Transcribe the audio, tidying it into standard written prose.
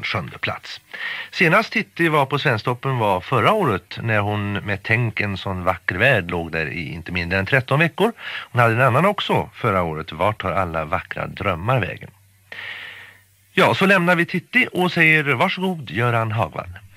en 7:e plats. Senast Titti var på Svensktoppen var förra året när hon med Tänk en sån vacker värld låg där i inte mindre än 13 veckor. Hon hade en annan också förra året, Vart tar alla vackra drömmar vägen? Ja, så lämnar vi Titti och säger varsågod Göran Hagvall.